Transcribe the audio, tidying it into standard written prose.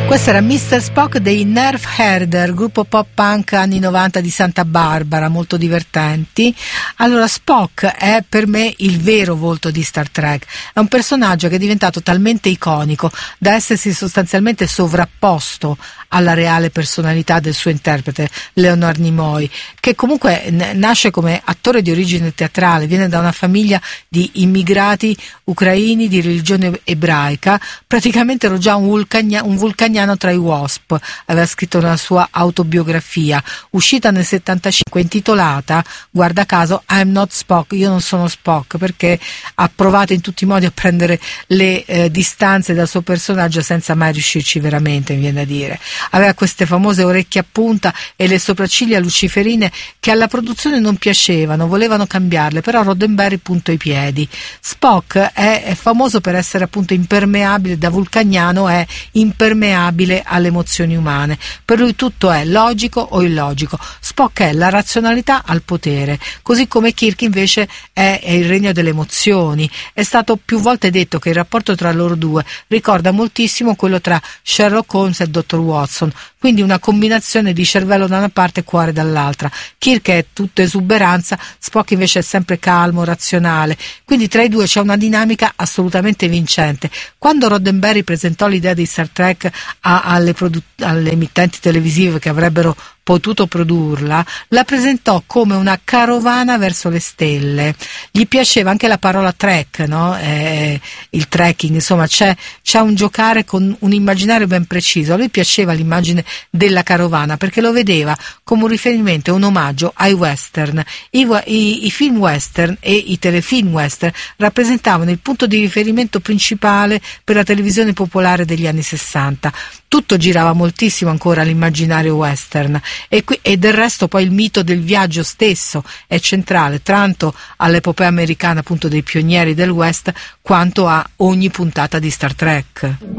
Questo era Mr. Spock dei Nerf Herder, gruppo pop punk anni 90 di Santa Barbara, molto divertenti. Allora, Spock è per me il vero volto di Star Trek. È un personaggio che è diventato talmente iconico da essersi sostanzialmente sovrapposto alla reale personalità del suo interprete, Leonard Nimoy, che comunque nasce come attore di origine teatrale, viene da una famiglia di immigrati ucraini di religione ebraica. Praticamente ero già un vulcaniano tra i Wasp, aveva scritto una sua autobiografia uscita nel 75, intitolata, guarda caso, I'm not Spock, io non sono Spock, perché ha provato in tutti i modi a prendere le distanze dal suo personaggio senza mai riuscirci veramente, mi viene da dire. Aveva queste famose orecchie a punta e le sopracciglia luciferine che alla produzione non piacevano, volevano cambiarle, però Roddenberry puntò i piedi. Spock è famoso per essere appunto impermeabile, da vulcaniano è impermeabile alle emozioni umane. Per lui tutto è logico o illogico. Spock è la razionalità al potere, così come Kirk invece è il regno delle emozioni. È stato più volte detto che il rapporto tra loro due ricorda moltissimo quello tra Sherlock Holmes e Dr. Watson, quindi una combinazione di cervello da una parte e cuore dall'altra. Kirk è tutta esuberanza, Spock invece è sempre calmo, razionale, quindi tra i due c'è una dinamica assolutamente vincente. Quando Roddenberry presentò l'idea di Star Trek alle emittenti televisive che avrebbero potuto produrla, la presentò come una carovana verso le stelle. Gli piaceva anche la parola trek, no? Il trekking, insomma c'è un giocare con un immaginario ben preciso. A lui piaceva l'immagine della carovana perché lo vedeva come un riferimento, un omaggio ai western. I film western e i telefilm western rappresentavano il punto di riferimento principale per la televisione popolare degli anni 60. Tutto girava moltissimo ancora all'immaginario western e del resto poi il mito del viaggio stesso è centrale tanto all'epopea americana appunto dei pionieri del West quanto a ogni puntata di Star Trek.